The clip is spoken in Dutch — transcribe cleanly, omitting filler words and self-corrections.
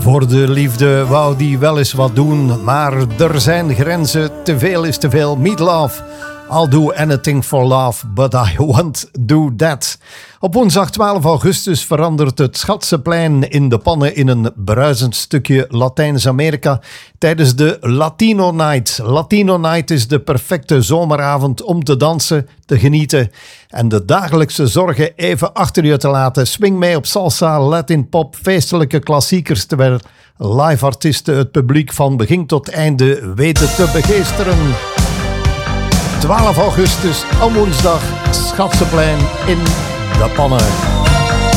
Voor de liefde wou die wel eens wat doen, maar er zijn grenzen, te veel is te veel. Meat Love, I'll do anything for love, but I won't do that. Op woensdag 12 augustus verandert het Schatseplein in de pannen in een bruisend stukje Latijns-Amerika tijdens de Latino Night. Latino Night is de perfecte zomeravond om te dansen, te genieten en de dagelijkse zorgen even achter je te laten. Swing mee op salsa, Latin pop, feestelijke klassiekers, terwijl live artiesten het publiek van begin tot einde weten te begeesteren. 12 augustus, al woensdag, Schatseplein in de pannen.